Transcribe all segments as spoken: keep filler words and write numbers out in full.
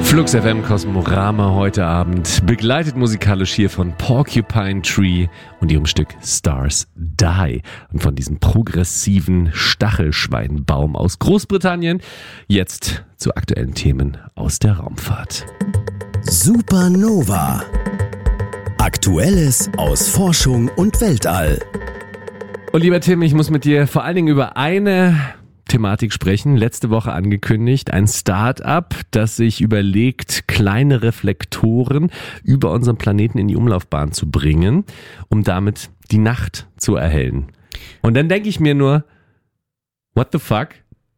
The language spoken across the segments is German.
Flux F M Kosmorama heute Abend, begleitet musikalisch hier von Porcupine Tree und ihrem Stück Stars Die. Und von diesem progressiven Stachelschweinbaum aus Großbritannien jetzt zu aktuellen Themen aus der Raumfahrt. Supernova. Aktuelles aus Forschung und Weltall. Und lieber Tim, ich muss mit dir vor allen Dingen über eine Thematik sprechen. Letzte Woche angekündigt, ein Start-up, das sich überlegt, kleine Reflektoren über unseren Planeten in die Umlaufbahn zu bringen, um damit die Nacht zu erhellen. Und dann denke ich mir nur, what the fuck?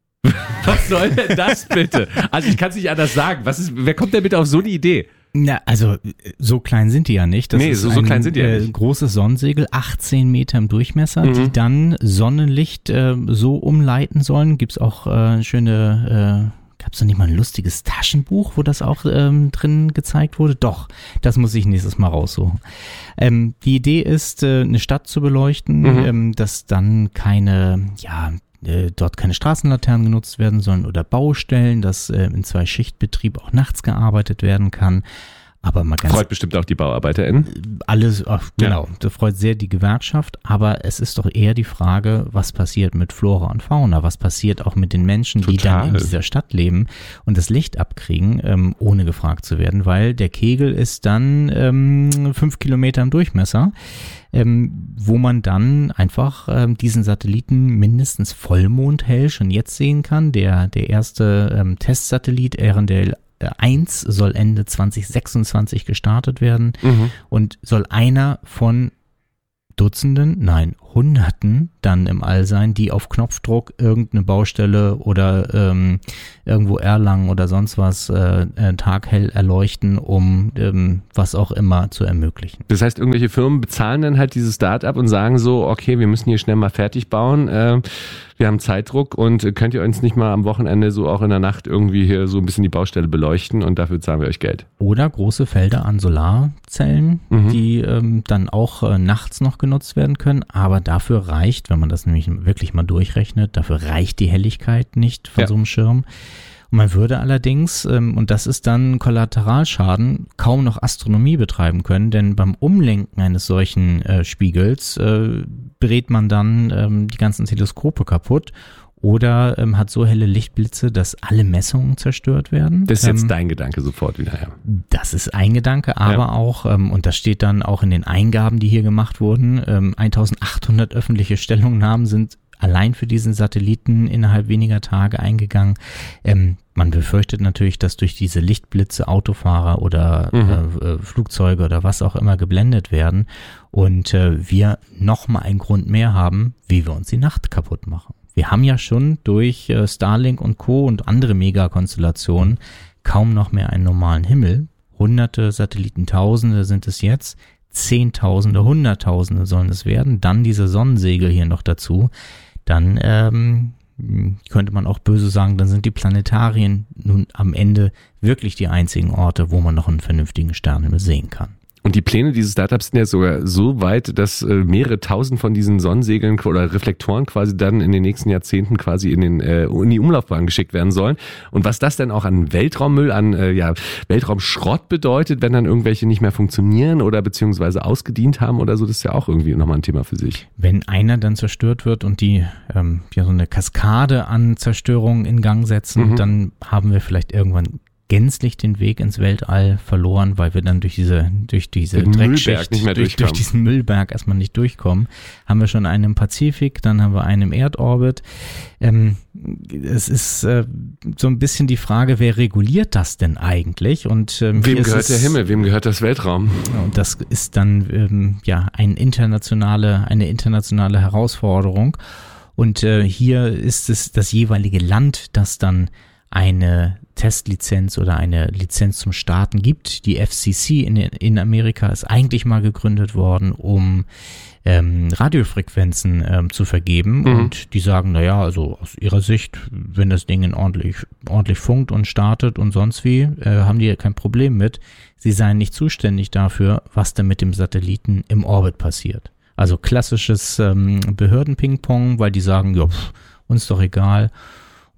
Was soll denn das bitte? Also ich kann es nicht anders sagen. Was ist, wer kommt denn bitte auf so eine Idee? Na, also so klein sind die ja nicht. Das nee, ist so, so ein klein sind die ja äh, nicht. großes Sonnensegel, achtzehn Meter im Durchmesser, Mhm. die dann Sonnenlicht äh, so umleiten sollen. Gibt's auch äh, schöne, äh, gab's da nicht mal ein lustiges Taschenbuch, wo das auch ähm, drin gezeigt wurde? Doch, das muss ich nächstes Mal raussuchen. Ähm, die Idee ist, äh, eine Stadt zu beleuchten, Mhm. ähm, dass dann keine, ja, dort keine Straßenlaternen genutzt werden sollen oder Baustellen, dass äh, in Zwei-Schicht-Betrieb auch nachts gearbeitet werden kann. Aber mal ganz Freut bestimmt auch die BauarbeiterInnen. alles, ach, genau, das freut sehr die Gewerkschaft, aber es ist doch eher die Frage, was passiert mit Flora und Fauna, was passiert auch mit den Menschen, die Total. dann in dieser Stadt leben und das Licht abkriegen, ähm, ohne gefragt zu werden, weil der Kegel ist dann ähm, fünf Kilometer im Durchmesser, ähm, wo man dann einfach ähm, diesen Satelliten mindestens vollmondhell schon jetzt sehen kann. Der, der erste ähm, Testsatellit, Arendelle eins, soll Ende zwanzig sechsundzwanzig gestartet werden Mhm. und soll einer von Dutzenden, nein, Hunderten dann im All sein, die auf Knopfdruck irgendeine Baustelle oder ähm, irgendwo Erlangen oder sonst was äh, äh, taghell erleuchten, um ähm, was auch immer zu ermöglichen. Das heißt, irgendwelche Firmen bezahlen dann halt dieses Start-up und sagen so, okay, wir müssen hier schnell mal fertig bauen, äh, wir haben Zeitdruck und äh, könnt ihr uns nicht mal am Wochenende so auch in der Nacht irgendwie hier so ein bisschen die Baustelle beleuchten und dafür zahlen wir euch Geld. Oder große Felder an Solarzellen, Mhm. die ähm, dann auch äh, nachts noch genutzt werden können, aber dafür reicht, wenn man das nämlich wirklich mal durchrechnet, dafür reicht die Helligkeit nicht von Ja. so einem Schirm. Und man würde allerdings, ähm, und das ist dann Kollateralschaden, kaum noch Astronomie betreiben können, denn beim Umlenken eines solchen äh, Spiegels äh, brät man dann ähm, die ganzen Teleskope kaputt oder ähm, hat so helle Lichtblitze, dass alle Messungen zerstört werden. Das ist jetzt Ähm, dein Gedanke sofort wieder, ja. Das ist ein Gedanke, aber Ja. auch, ähm, und das steht dann auch in den Eingaben, die hier gemacht wurden, ähm, eintausendachthundert öffentliche Stellungnahmen sind allein für diesen Satelliten innerhalb weniger Tage eingegangen. Ähm, man befürchtet natürlich, dass durch diese Lichtblitze Autofahrer oder Mhm. äh, äh, Flugzeuge oder was auch immer geblendet werden und äh, wir nochmal einen Grund mehr haben, wie wir uns die Nacht kaputt machen. Wir haben ja schon durch äh, Starlink und Co. und andere Megakonstellationen kaum noch mehr einen normalen Himmel. Hunderte Satelliten, Tausende sind es jetzt, Zehntausende, Hunderttausende sollen es werden. Dann diese Sonnensegel hier noch dazu. Dann ähm, könnte man auch böse sagen, dann sind die Planetarien nun am Ende wirklich die einzigen Orte, wo man noch einen vernünftigen Sternenhimmel sehen kann. Und die Pläne dieses Startups sind ja sogar so weit, dass äh, mehrere tausend von diesen Sonnensegeln oder Reflektoren quasi dann in den nächsten Jahrzehnten quasi in, den, äh, in die Umlaufbahn geschickt werden sollen. Und was das denn auch an Weltraummüll, an äh, ja, Weltraumschrott bedeutet, wenn dann irgendwelche nicht mehr funktionieren oder beziehungsweise ausgedient haben oder so, das ist ja auch irgendwie nochmal ein Thema für sich. Wenn einer dann zerstört wird und die ähm, ja so eine Kaskade an Zerstörungen in Gang setzen, Mhm. dann haben wir vielleicht irgendwann gänzlich den Weg ins Weltall verloren, weil wir dann durch diese durch diese Den Dreckschicht, Müllberg nicht mehr durch, durch durchkommen. diesen Müllberg erstmal nicht durchkommen. Haben wir schon einen im Pazifik, dann haben wir einen im Erdorbit. Ähm, es ist äh, so ein bisschen die Frage, wer reguliert das denn eigentlich? Und ähm, Wem hier ist gehört es, der Himmel? Wem gehört das Weltraum? Und das ist dann ähm, ja ein internationale, eine internationale Herausforderung. Und äh, hier ist es das jeweilige Land, das dann eine Testlizenz oder eine Lizenz zum Starten gibt. Die F C C in, in Amerika ist eigentlich mal gegründet worden, um ähm, Radiofrequenzen ähm, zu vergeben. Mhm. Und die sagen, naja, also aus ihrer Sicht, wenn das Ding ordentlich, ordentlich funkt und startet und sonst wie, äh, haben die ja kein Problem mit. Sie seien nicht zuständig dafür, was da mit dem Satelliten im Orbit passiert. Also klassisches ähm, Behörden-Ping-Pong, weil die sagen, ja, pff, uns doch egal.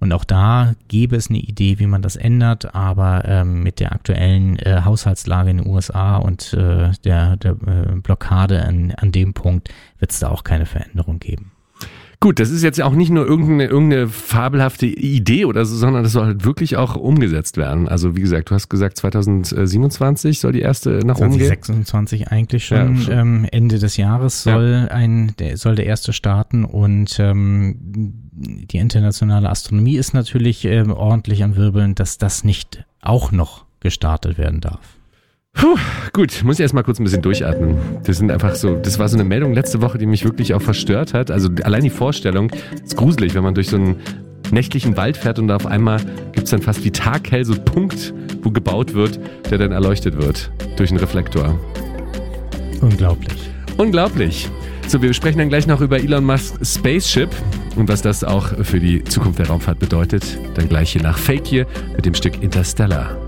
Und auch da gäbe es eine Idee, wie man das ändert, aber ähm, mit der aktuellen äh, Haushaltslage in den U S A und äh, der, der äh, Blockade an, an dem Punkt wird es da auch keine Veränderung geben. Gut, das ist jetzt auch nicht nur irgendeine, irgendeine fabelhafte Idee oder so, sondern das soll halt wirklich auch umgesetzt werden. Also wie gesagt, du hast gesagt zwanzig siebenundzwanzig soll die erste nach oben gehen? zwanzig sechsundzwanzig eigentlich schon, Ja, schon. Ähm, Ende des Jahres soll ja. ein der, soll der erste starten und ähm, die internationale Astronomie ist natürlich ähm, ordentlich am Wirbeln, dass das nicht auch noch gestartet werden darf. Puh, gut, muss ich erst mal kurz ein bisschen durchatmen. Das sind einfach so, das war so eine Meldung letzte Woche, die mich wirklich auch verstört hat. Also allein die Vorstellung ist gruselig, wenn man durch so einen nächtlichen Wald fährt und auf einmal gibt's dann fast wie taghell so einen Punkt, wo gebaut wird, der dann erleuchtet wird durch einen Reflektor. Unglaublich. Unglaublich. So, wir sprechen dann gleich noch über Elon Musk's Spaceship und was das auch für die Zukunft der Raumfahrt bedeutet. Dann gleich hier nach Fake hier mit dem Stück Interstellar.